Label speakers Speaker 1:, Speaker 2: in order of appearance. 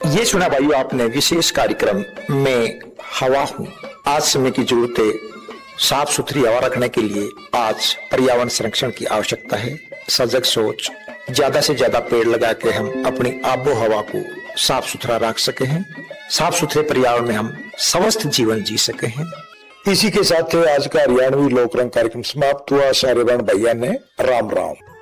Speaker 1: ये सुना भाइयों आपने विशेष कार्यक्रम में हवा हूं। आज समय की जरूरत है साफ सुथरी हवा रखने के लिए। आज पर्यावरण संरक्षण की आवश्यकता है। सजग सोच, ज्यादा से ज्यादा पेड़ लगा के हम अपनी आबो हवा को साफ सुथरा रख सके हैं। साफ सुथरे पर्यावरण में हम स्वस्थ जीवन जी सके हैं।
Speaker 2: इसी के साथ आज का हरियाणवी लोक रंग कार्यक्रम समाप्त हुआ। सारे भैया ने राम राम।